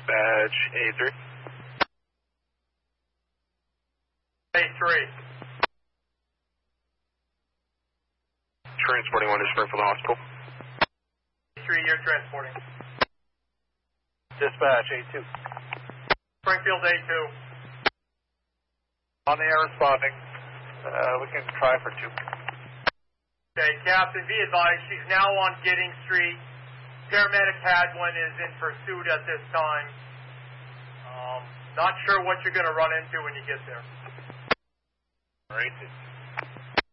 Dispatch A3. A3. Transporting 1 to Springfield Hospital. A3, you're transporting. Dispatch A2. Springfield A2. On the air responding. We can try for 2. Okay, Captain, be advised, she's now on Giddings Street. Paramedic Hadwin is in pursuit at this time. Not sure what you're going to run into when you get there. All right.